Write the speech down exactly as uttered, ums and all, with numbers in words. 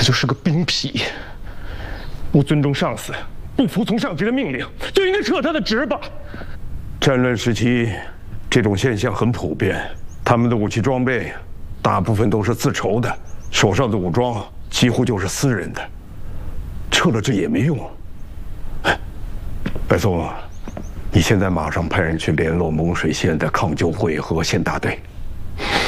就是个兵痞，不尊重上司，不服从上级的命令，就应该撤他的职吧。 战乱时期，这种现象很普遍。他们的武器装备，大部分都是自筹的，手上的武装几乎就是私人的。撤了这也没用。白松，你现在马上派人去联络蒙水县的抗救会和县大队。